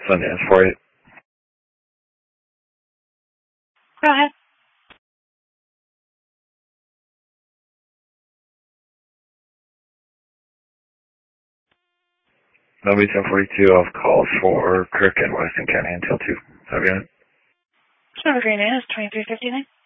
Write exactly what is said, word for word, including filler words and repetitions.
Sundance for you. Go ahead. That'll be ten forty-two off call for Kirk and Weston County until two. Have you got it? Silver Green Inn is twenty-three fifty-nine.